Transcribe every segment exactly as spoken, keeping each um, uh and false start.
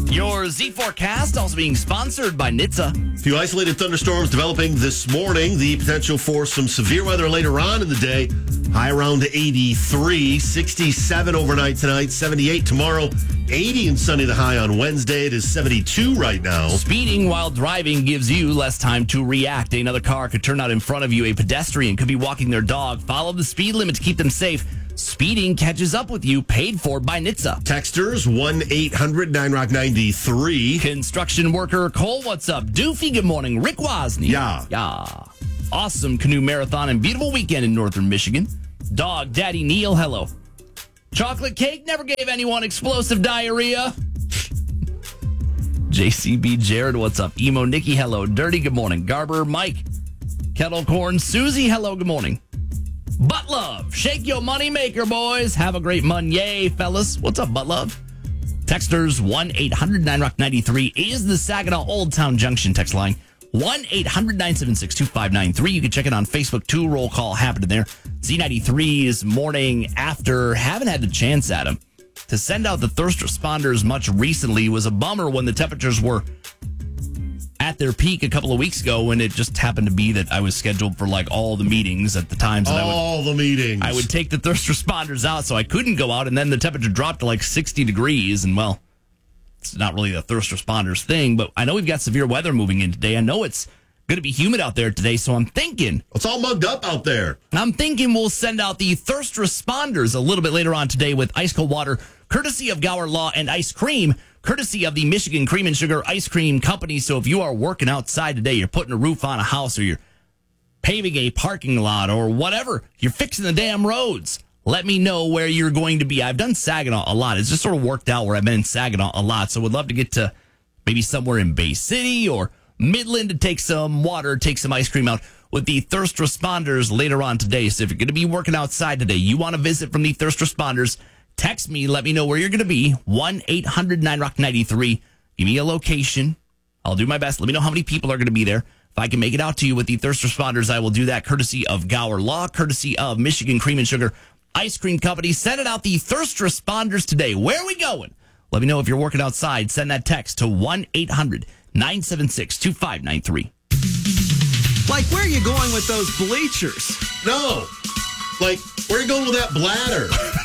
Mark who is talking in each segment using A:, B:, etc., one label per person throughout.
A: Your Z forecast also being sponsored by N H T S A.
B: A few isolated thunderstorms developing this morning. The potential for some severe weather later on in the day. High around eighty-three, sixty-seven overnight tonight, seventy-eight tomorrow, eighty and sunny the high on Wednesday. It is seventy-two right now.
A: Speeding while driving gives you less time to react. Another car could turn out in front of you. A pedestrian could be walking their dog. Follow the speed limit to keep them safe. Speeding catches up with you, paid for by N H T S A.
B: Texters, one eight hundred nine rock ninety-three.
A: Construction worker Cole, what's up? Doofy, good morning. Rick Wozny.
B: Yeah.
A: Yeah. Awesome canoe marathon and beautiful weekend in northern Michigan. Dog Daddy Neil, hello. Chocolate cake never gave anyone explosive diarrhea. J C B Jared, what's up? Emo Nikki, hello. Dirty, good morning. Garber Mike. Kettle Corn Susie, hello, good morning. Butt Love, shake your money maker, boys. Have a great Monday, fellas. What's up, Butt Love? Texters, one eight hundred nine rock ninety-three is the Saginaw Old Town Junction text line. one eight hundred nine seven six two five nine three. You can check it on Facebook, too. Roll call happening there. Z ninety-three's morning after. Haven't had the chance at him to send out the thirst responders much recently. Was a bummer when the temperatures were at their peak a couple of weeks ago, when it just happened to be that I was scheduled for like all the meetings at the times. That
B: all
A: I would,
B: the meetings.
A: I would take the thirst responders out, so I couldn't go out, and then the temperature dropped to like sixty degrees, and well, it's not really the thirst responders thing, but I know we've got severe weather moving in today. I know it's going to be humid out there today, so I'm thinking...
B: It's all mugged up out there.
A: I'm thinking we'll send out the thirst responders a little bit later on today with ice cold water, courtesy of Gower Law and Ice Cream, courtesy of the Michigan Cream and Sugar Ice Cream Company. So if you are working outside today, you're putting a roof on a house, or you're paving a parking lot, or whatever, you're fixing the damn roads, let me know where you're going to be. I've done Saginaw a lot. It's just sort of worked out where I've been in Saginaw a lot. So would love to get to maybe somewhere in Bay City or Midland to take some water, take some ice cream out with the thirst responders later on today. So if you're going to be working outside today, you want to visit from the thirst responders, text me, let me know where you're going to be. one eight hundred nine rock ninety-three. Give me a location. I'll do my best. Let me know how many people are going to be there. If I can make it out to you with the thirst responders, I will do that, courtesy of Gower Law, courtesy of Michigan Cream and Sugar Ice Cream Company. Send it out, the thirst responders today. Where are we going? Let me know if you're working outside. Send that text to one eight hundred nine seven six two five nine three.
C: Like, where are you going with those bleachers?
B: No. Like, where are you going with that bladder?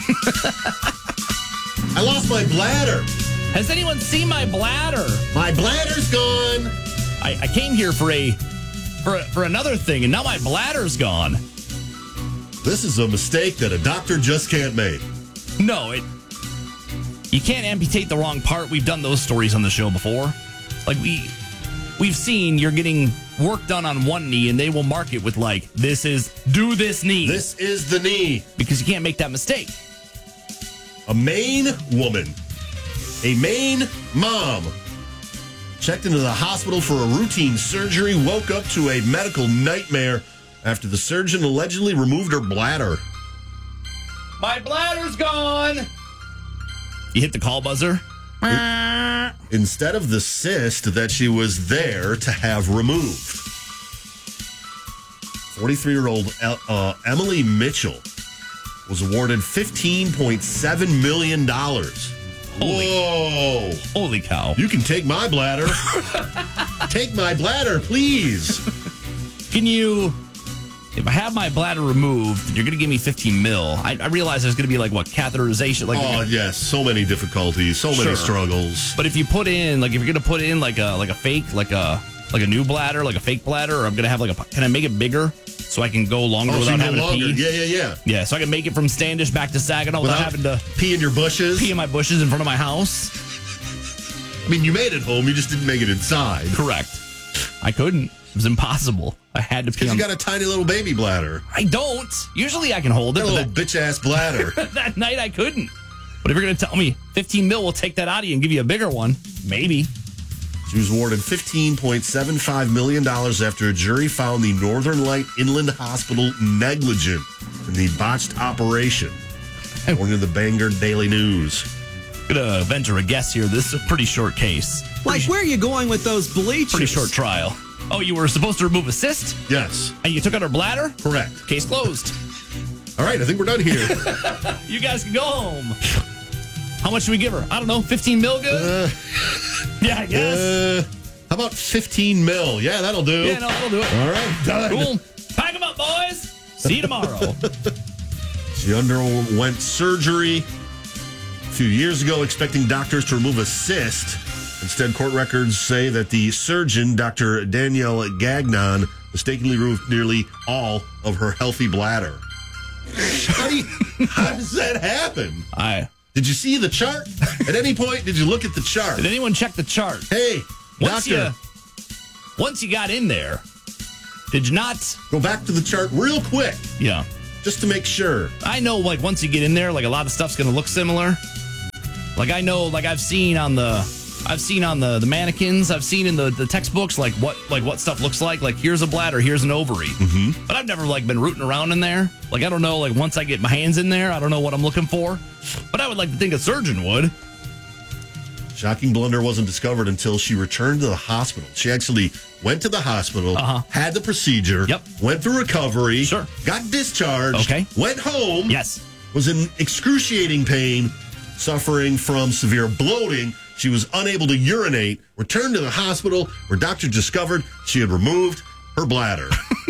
B: I lost my bladder.
A: Has anyone seen my bladder?
B: My bladder's gone.
A: I, I came here for a, for a for another thing, and now my bladder's gone.
B: This is a mistake that a doctor just can't make.
A: No, it. You can't amputate the wrong part. We've done those stories on the show before. Like, we, we've seen you're getting work done on one knee, and they will mark it with, like, this is, do this knee.
B: This is the knee.
A: Because you can't make that mistake.
B: A Maine woman, a Maine mom, checked into the hospital for a routine surgery, woke up to a medical nightmare after the surgeon allegedly removed her bladder.
A: My bladder's gone. You hit the call buzzer.
B: It, instead of the cyst that she was there to have removed. forty-three-year-old uh, Emily Mitchell was awarded fifteen point seven million dollars.
A: Holy,
B: Whoa.
A: Holy cow.
B: You can take my bladder. Take my bladder, please.
A: Can you... If I have my bladder removed, you're going to give me fifteen mil. I, I realize there's going to be like, what, catheterization? Like,
B: oh, yes. So many difficulties. So many
A: Sure.
B: struggles.
A: But if you put in, like, if you're going to put in like a like a fake, like a like a new bladder, like a fake bladder, or I'm going to have like a, can I make it bigger so I can go longer
B: Oh, so
A: without
B: you go
A: having
B: longer.
A: to pee?
B: Yeah, yeah, yeah.
A: Yeah, so I can make it from Standish back to Saginaw without,
B: Without
A: having to
B: pee in your bushes.
A: pee in my bushes in front of my house.
B: I mean, you made it home. You just didn't make it inside.
A: Correct. I couldn't. It was impossible. I had to pee
B: Because
A: on...
B: you got a tiny little baby bladder.
A: I don't. Usually I can hold it.
B: Got a
A: but
B: little
A: that,
B: bitch-ass bladder.
A: that night I couldn't. But if you're going to tell me fifteen mil, we'll take that out of you and give you a bigger one. Maybe.
B: She was awarded fifteen point seven five million dollars after a jury found the Northern Light Inland Hospital negligent in the botched operation, according to the Bangor Daily News.
A: Gonna venture a guess here. This is a pretty short case.
C: Like, where are you going with those bleachers?
A: Pretty short trial. Oh, you were supposed to remove a cyst?
B: Yes.
A: And you took out her bladder?
B: Correct.
A: Case closed.
B: All right, I think we're done here.
A: You guys can go home. How much should we give her? I don't know, fifteen mil good?
B: Uh,
A: yeah, I guess.
B: Uh, how about fifteen mil? Yeah, that'll do.
A: Yeah, no, that'll do it.
B: All right, done.
A: Cool. Pack them up, boys. See you tomorrow.
B: She underwent surgery a few years ago, expecting doctors to remove a cyst. Instead, court records say that the surgeon, Doctor Danielle Gagnon, mistakenly removed nearly all of her healthy bladder. How, do you, how does that happen?
A: I.
B: Did you see the chart? At any point, did you look at the chart?
A: Did anyone check the chart?
B: Hey,
A: once
B: doctor.
A: You, once you got in there, did you not?
B: Go back to the chart real quick.
A: Yeah.
B: Just to make sure.
A: I know, like, once you get in there, like, a lot of stuff's going to look similar. Like, I know, like, I've seen on the... I've seen on the, the mannequins, I've seen in the, the textbooks, like what like what stuff looks like. Like, here's a bladder, here's an ovary. Mm-hmm. But I've never, like, been rooting around in there. Like, I don't know, like, once I get my hands in there, I don't know what I'm looking for. But I would like to think a surgeon would.
B: Shocking blunder wasn't discovered until she returned to the hospital. She actually went to the hospital,
A: uh-huh.
B: had the procedure,
A: yep.
B: went through recovery,
A: sure.
B: got discharged,
A: okay.
B: went home,
A: yes.
B: was in excruciating pain, suffering from severe bloating. She was unable to urinate, returned to the hospital where doctors discovered she had removed her bladder.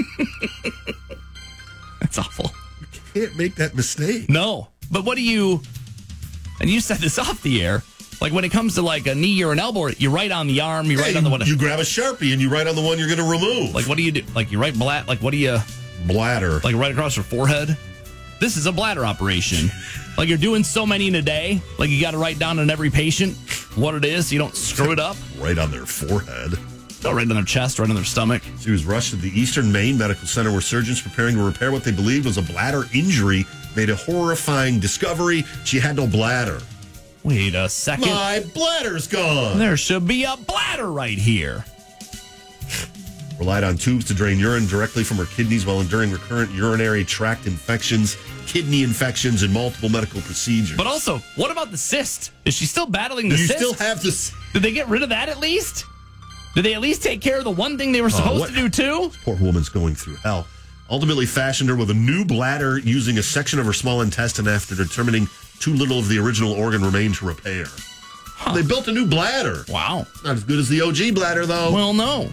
A: That's awful.
B: You can't make that mistake.
A: No. But what do you, and you said this off the air, like when it comes to like a knee or an elbow, you write on the arm, you
B: yeah,
A: write
B: you,
A: on the one.
B: You grab a Sharpie and you write on the one you're going to remove.
A: Like what do you do? Like you write blat, like what do you?
B: Bladder.
A: Like right across your forehead? This is a bladder operation. Like you're doing so many in a day, like you got to write down on every patient what it is so you don't screw it up.
B: Right on their forehead.
A: No, right on their chest, right on their stomach.
B: She was rushed to the Eastern Maine Medical Center where surgeons preparing to repair what they believed was a bladder injury made a horrifying discovery. She had no bladder.
A: Wait a second.
B: My bladder's gone.
A: There should be a bladder right here.
B: Relied on tubes to drain urine directly from her kidneys while enduring recurrent urinary tract infections, kidney infections, and multiple medical procedures.
A: But also, what about the cyst? Is she still battling the
B: Do you
A: cyst?
B: still have this?
A: Did they get rid of that at least? Did they at least take care of the one thing they were supposed
B: uh,
A: to do too?
B: Poor woman's going through hell. Ultimately fashioned her with a new bladder using a section of her small intestine after determining too little of the original organ remained to repair. Huh. They built a new bladder.
A: Wow.
B: Not as good as the O G bladder, though.
A: Well, no.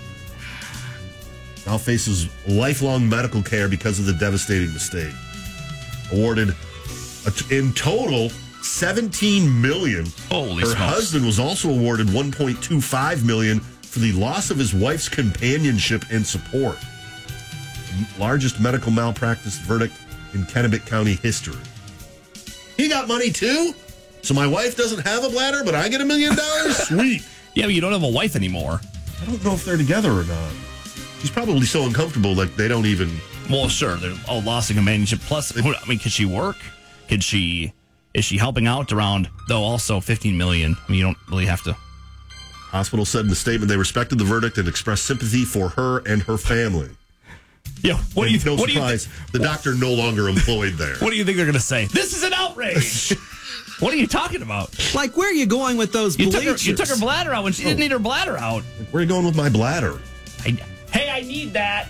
B: Now faces lifelong medical care because of the devastating mistake. Awarded a t- in total seventeen million dollars.
A: Holy
B: Her
A: smokes.
B: husband was also awarded one point two five million dollars for the loss of his wife's companionship and support. The largest medical malpractice verdict in Kennebec County history. He got money too? So my wife doesn't have a bladder, but I get a million dollars? Sweet.
A: Yeah, but you don't have a wife anymore.
B: I don't know if they're together or not. She's probably so uncomfortable that they don't even...
A: Well, sure. They're all lost in companionship. Plus, I mean, could she work? Could she... Is she helping out around, though, also fifteen million dollars? I mean, you don't really have to...
B: Hospital said in the statement they respected the verdict and expressed sympathy for her and her family.
A: Yeah, what
B: and
A: do you
B: no
A: what
B: surprise,
A: do you th-
B: the doctor no longer employed there.
A: What do you think they're going to say? This is an outrage! What are you talking about?
C: Like, where are you going with those
A: You took,
C: bleachers?
A: her, you took her bladder out when she didn't
B: Oh.
A: need her bladder out.
B: Where are you going with my bladder?
A: I, hey, I need that.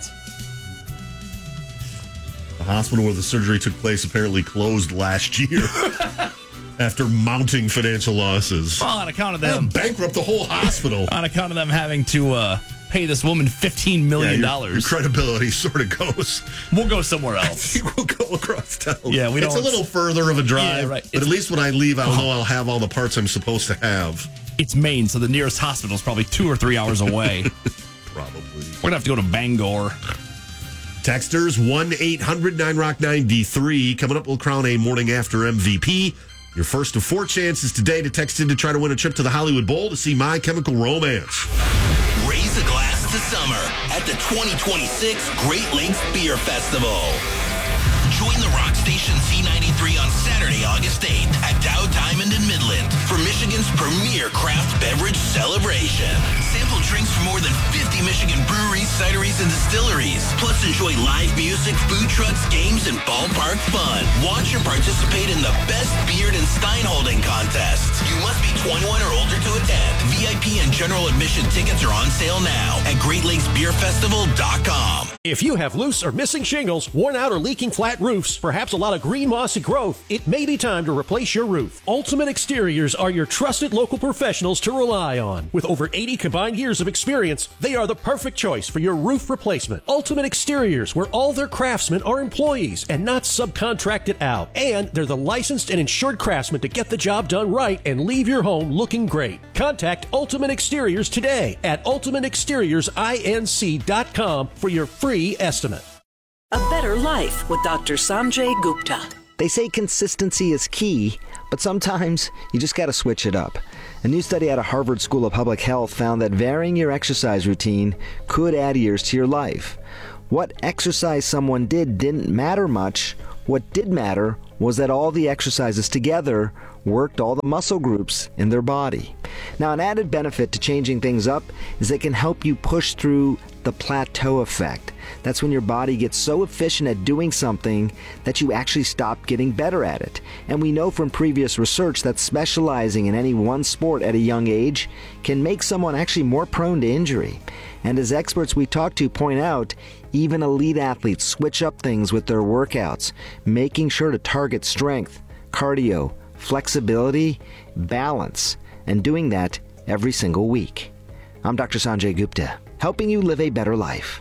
B: The hospital where the surgery took place apparently closed last year after mounting financial losses.
A: Well, on account of
B: They'll
A: them.
B: bankrupt the whole hospital.
A: On account of them having to uh, pay this woman fifteen million dollars.
B: Yeah, your, your credibility sort of goes.
A: We'll go somewhere
B: I
A: else.
B: think we'll go across town.
A: Yeah, we
B: It's
A: don't-
B: a little further of a drive,
A: Yeah, right.
B: but
A: It's-
B: at least when I leave, I'll know I'll have all the parts I'm supposed to have.
A: It's Maine, so the nearest hospital is probably two or three hours away.
B: Probably.
A: We're going to have to go to Bangor.
B: Texters one eight hundred nine rock ninety-three. Coming up, we'll crown a morning after M V P. Your first of four chances today to text in to try to win a trip to the Hollywood Bowl to see My Chemical Romance.
D: Raise a glass to summer at the twenty twenty-six Great Lakes Beer Festival. Join the rock station Z ninety-three on Saturday, August eighth at Dow Diamond in Midland for Michigan's premier craft beverage celebration. Sample drinks from more than fifty Michigan breweries, cideries, and distilleries. Plus enjoy live music, food trucks, games, and ballpark fun. Watch and participate in the best beard and stein holding contest. You must be twenty-one or older register to attend. V I P and general admission tickets are on sale now at great lakes beer festival dot com.
E: If you have loose or missing shingles, worn out or leaking flat roofs, perhaps a lot of green mossy growth, it may be time to replace your roof. Ultimate Exteriors are your trusted local professionals to rely on. With over eighty combined years of experience, they are the perfect choice for your roof replacement. Ultimate Exteriors, where all their craftsmen are employees and not subcontracted out. And they're the licensed and insured craftsmen to get the job done right and leave your home looking great. Contact Ultimate Exteriors today at ultimate exteriors inc dot com for your free estimate.
F: A better life with Doctor Sanjay Gupta.
G: They say consistency is key, but sometimes you just got to switch it up. A new study out of Harvard School of Public Health found that varying your exercise routine could add years to your life. What exercise someone did didn't matter much. What did matter was that all the exercises together worked all the muscle groups in their body. Now, an added benefit to changing things up is it can help you push through the plateau effect. That's when your body gets so efficient at doing something that you actually stop getting better at it. And we know from previous research that specializing in any one sport at a young age can make someone actually more prone to injury. And as experts we talk to point out, even elite athletes switch up things with their workouts, making sure to target strength, cardio, flexibility, balance, and doing that every single week. I'm Doctor Sanjay Gupta, helping you live a better life.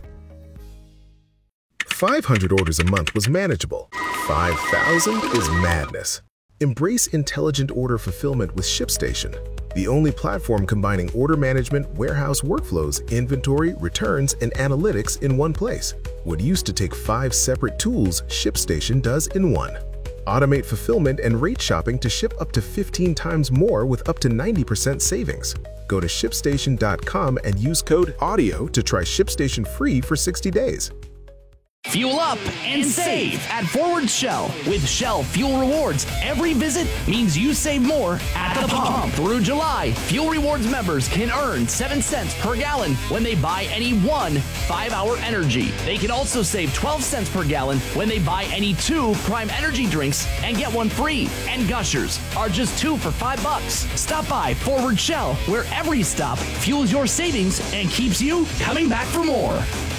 H: five hundred orders a month was manageable. five thousand is madness. Embrace intelligent order fulfillment with ShipStation, the only platform combining order management, warehouse workflows, inventory, returns, and analytics in one place. What used to take five separate tools, ShipStation does in one. Automate fulfillment and rate shopping to ship up to fifteen times more with up to ninety percent savings. Go to ship station dot com and use code AUDIO to try ShipStation free for sixty days.
A: Fuel up and save at Forward Shell. With Shell Fuel Rewards, every visit means you save more at the pump. Through July, Fuel Rewards members can earn seven cents per gallon when they buy any one five-hour energy. They can also save twelve cents per gallon when they buy any two Prime Energy drinks and get one free. And Gushers are just two for five bucks. Stop by Forward Shell, where every stop fuels your savings and keeps you coming back for more.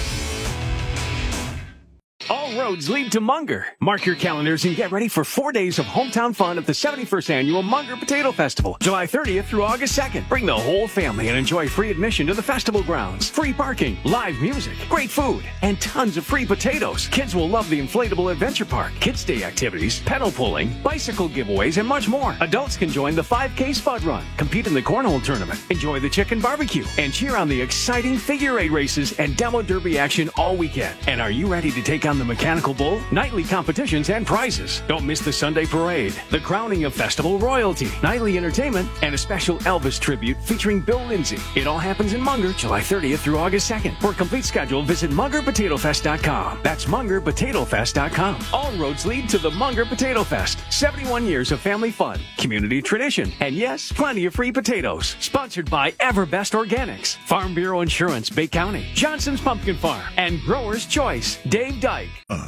I: All roads lead to Munger. Mark your calendars and get ready for four days of hometown fun at the seventy-first Annual Munger Potato Festival, July thirtieth through August second. Bring the whole family and enjoy free admission to the festival grounds, free parking, live music, great food, and tons of free potatoes. Kids will love the inflatable adventure park, kids' day activities, pedal pulling, bicycle giveaways, and much more. Adults can join the five K Spud Run, compete in the cornhole tournament, enjoy the chicken barbecue, and cheer on the exciting figure eight races and demo derby action all weekend. And are you ready to take on the Mechanical Bull, nightly competitions, and prizes? Don't miss the Sunday parade, the crowning of festival royalty, nightly entertainment, and a special Elvis tribute featuring Bill Lindsay. It all happens in Munger, July thirtieth through August second. For a complete schedule, visit munger potato fest dot com. That's munger potato fest dot com. All roads lead to the Munger Potato Fest. seventy-one years of family fun, community tradition, and yes, plenty of free potatoes. Sponsored by Everbest Organics, Farm Bureau Insurance, Bay County, Johnson's Pumpkin Farm, and Grower's Choice, Dave Dyke.
B: Uh,